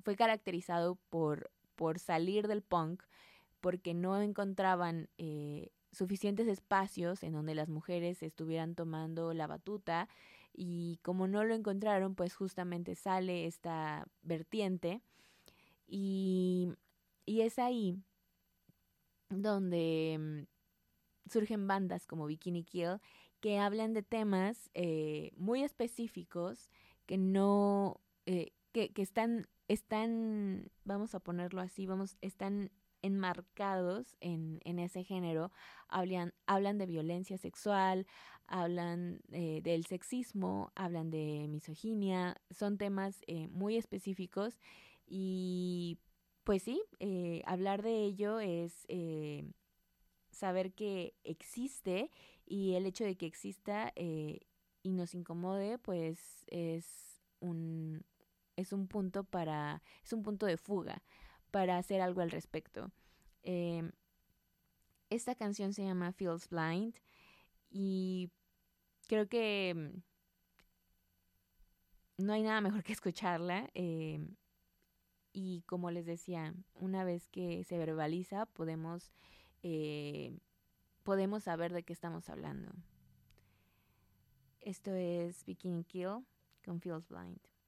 fue caracterizado por salir del punk porque no encontraban suficientes espacios en donde las mujeres estuvieran tomando la batuta, y como no lo encontraron, pues justamente sale esta vertiente, y, y es ahí donde surgen bandas como Bikini Kill que hablan de temas muy específicos que no, que están, vamos a ponerlo así, están enmarcados en ese género. Hablan de violencia sexual, hablan del sexismo, hablan de misoginia, son temas muy específicos, y pues sí, hablar de ello es saber que existe, y el hecho de que exista y nos incomode, pues es un punto de fuga para hacer algo al respecto. Eh, Esta canción se llama Feels Blind, y creo que no hay nada mejor que escucharla. Y como les decía, una vez que se verbaliza, eh, podemos saber de qué estamos hablando. Esto es Bikini Kill con Feels Blind.